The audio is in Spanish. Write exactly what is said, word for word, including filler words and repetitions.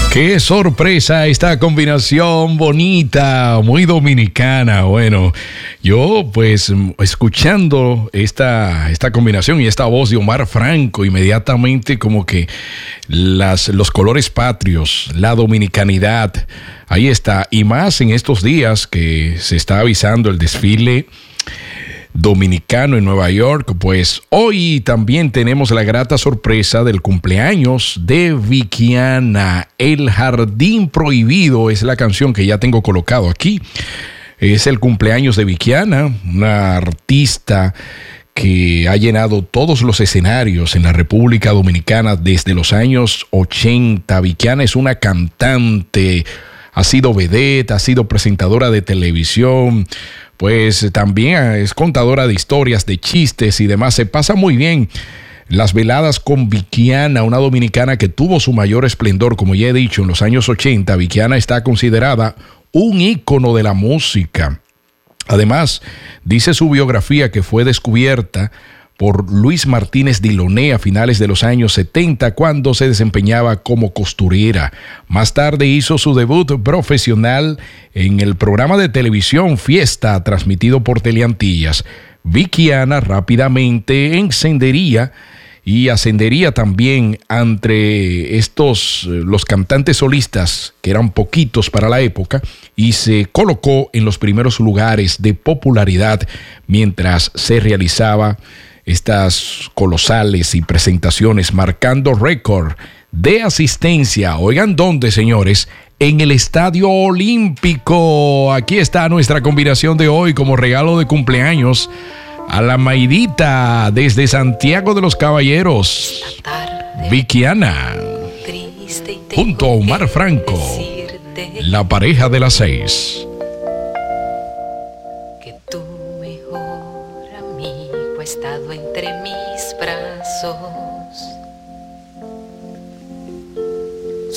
Qué sorpresa esta combinación bonita, muy dominicana. Bueno, yo pues escuchando esta, esta combinación y esta voz de Omar Franco, inmediatamente como que las, los colores patrios, la dominicanidad, ahí está. Y más en estos días que se está avisando el desfile dominicano en Nueva York, pues hoy también tenemos la grata sorpresa del cumpleaños de Vickiana. El Jardín Prohibido es la canción que ya tengo colocado aquí. Es el cumpleaños de Vickiana, una artista que ha llenado todos los escenarios en la República Dominicana desde los años ochenta. Vickiana es una cantante, ha sido vedette, ha sido presentadora de televisión, pues también es contadora de historias, de chistes y demás. Se pasa muy bien las veladas con Vickiana, una dominicana que tuvo su mayor esplendor, como ya he dicho, en los años ochenta. Vickiana está considerada un ícono de la música. Además, dice su biografía que fue descubierta por Luis Martínez Diloné a finales de los años setenta, cuando se desempeñaba como costurera. Más tarde hizo su debut profesional en el programa de televisión Fiesta, transmitido por Teleantillas. Vickiana rápidamente encendería y ascendería también entre estos, los cantantes solistas, que eran poquitos para la época, y se colocó en los primeros lugares de popularidad mientras se realizaba estas colosales y presentaciones, marcando récord de asistencia. Oigan dónde, señores, en el Estadio Olímpico. Aquí está nuestra combinación de hoy como regalo de cumpleaños a la Maidita desde Santiago de los Caballeros. Vickiana junto a Omar Franco, la pareja de las seis. Estado entre mis brazos.